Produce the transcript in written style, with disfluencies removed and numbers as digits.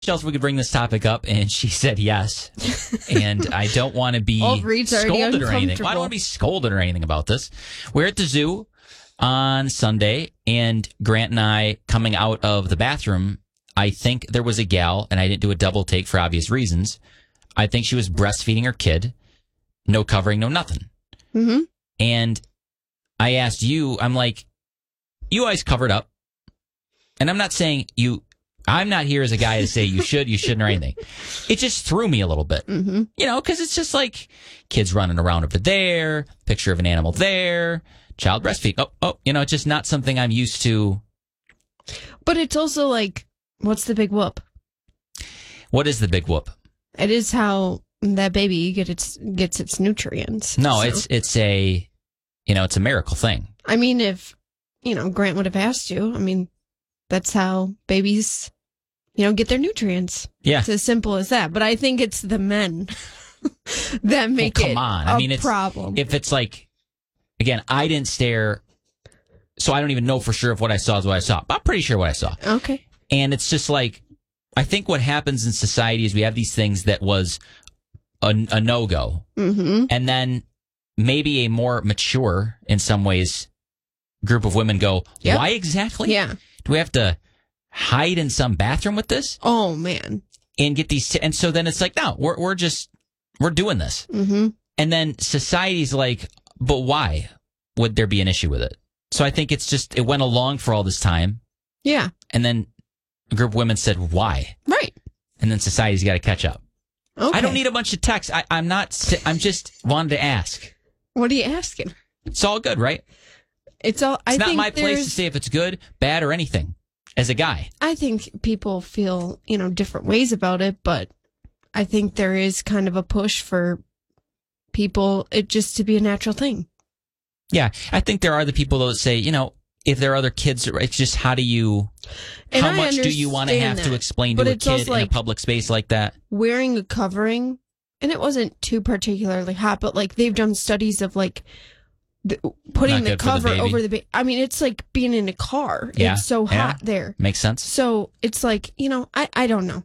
else we could bring this topic up, and she said yes. And I don't want to be scolded or anything. Well, I don't want to be scolded or anything about this. We're at the zoo on Sunday, and Grant and I, coming out of the bathroom, I think there was a gal, and I didn't do a double take for obvious reasons. I think she was breastfeeding her kid. No covering, no nothing. Mm-hmm. And I asked you, I'm like, you always covered up. And I'm not saying I'm not here as a guy to say you shouldn't, or anything. It just threw me a little bit. Mm-hmm. Because it's just like kids running around over there, picture of an animal there, child breastfeed. It's just not something I'm used to. But it's also like, what's the big whoop? What is the big whoop? It is how that baby gets its nutrients. No, so. it's a miracle thing. I mean, if, Grant would have asked you, that's how babies, get their nutrients. Yeah. It's as simple as that. But I think it's the men that make it a problem. If it's like, again, I didn't stare, so I don't even know for sure if what I saw is what I saw. But I'm pretty sure what I saw. Okay. And it's just like, I think what happens in society is we have these things that was a no-go. Mm-hmm. And then maybe a more mature, in some ways, group of women go, yep. Why exactly? Yeah. Do we have to hide in some bathroom with this? Oh, man. And get these, and so then it's like, no, we're doing this. Mm-hmm. And then society's like, but why would there be an issue with it? So I think it went along for all this time. Yeah. And then a group of women said, why? Right. And then society's got to catch up. Okay. I don't need a bunch of texts. I'm just wanted to ask. What are you asking? It's all good, right? It's not my place to say if it's good, bad, or anything as a guy. I think people feel, different ways about it, but I think there is kind of a push for people it just to be a natural thing. Yeah, I think there are the people that say, if there are other kids, it's just how much do you want to have to explain to a kid in a public space like that? Wearing a covering, and it wasn't too particularly hot, but like they've done studies of like putting the cover over the baby. It's like being in a car. Yeah. It's so hot there. Makes sense. So it's like, I don't know.